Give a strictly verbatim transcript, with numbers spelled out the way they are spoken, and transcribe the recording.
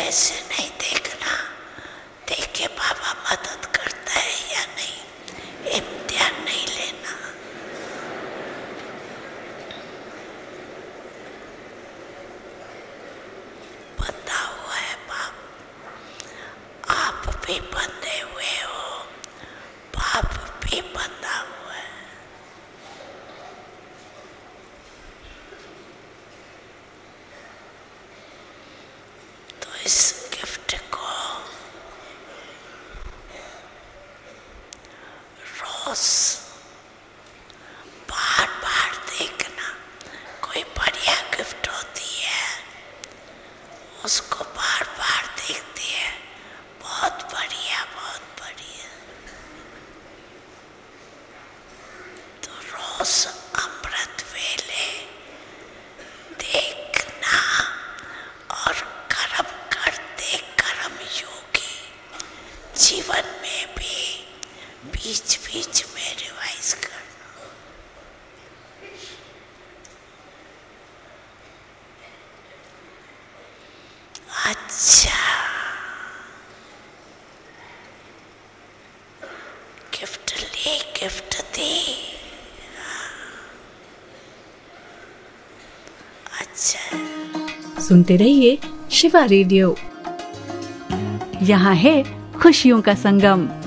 ऐसे नहीं देखना, देख के बाबा मदद करता है या नहीं, इम्तिहान नहीं लेना। बंधा हुआ है बाप, आप भी बंधे हुए हो, बाप भी बंधा हुआ है। तो इस गिफ्ट को रोज बार बार देखना। कोई बढ़िया गिफ्ट होती है, उसको बार बार देखती है, बहुत बढ़िया बहुत बढ़िया। तो रोज अमृत वेले देखना और कर्म करते कर्म योगी जीवन में भी बीच बीच में रिवाइज करना। अच्छा, गिफ्ट ली गिफ्ट दी। अच्छा, सुनते रहिए शिवा रेडियो। यहाँ है खुशियों का संगम।